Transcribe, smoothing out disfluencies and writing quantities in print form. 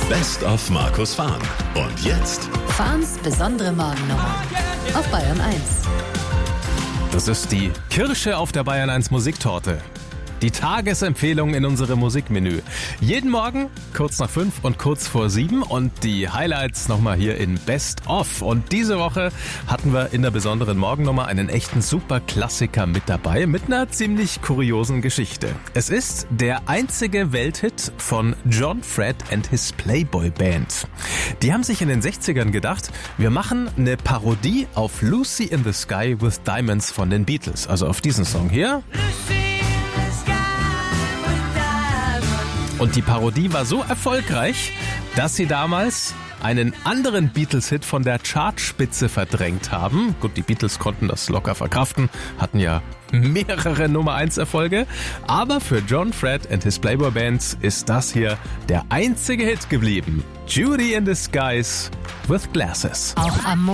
Best of Markus Fahn. Und jetzt Fahns besondere Morgennummer auf Bayern 1. Das ist die Kirsche auf der Bayern 1 Musiktorte. Die Tagesempfehlung in unserem Musikmenü. Jeden Morgen kurz nach 5 und kurz vor 7 und die Highlights nochmal hier in Best of. Und diese Woche hatten wir in der besonderen Morgennummer einen echten Superklassiker mit dabei, mit einer ziemlich kuriosen Geschichte. Es ist der einzige Welthit von John Fred and his Playboy Band. Die haben sich in den 60ern gedacht, wir machen eine Parodie auf Lucy in the Sky with Diamonds von den Beatles. Also auf diesen Song hier. Und die Parodie war so erfolgreich, dass sie damals einen anderen Beatles-Hit von der Chartspitze verdrängt haben. Gut, die Beatles konnten das locker verkraften, hatten ja mehrere Nummer-1-Erfolge. Aber für John Fred and his Playboy Band ist das hier der einzige Hit geblieben. Judy in the Skies with Glasses. Auch am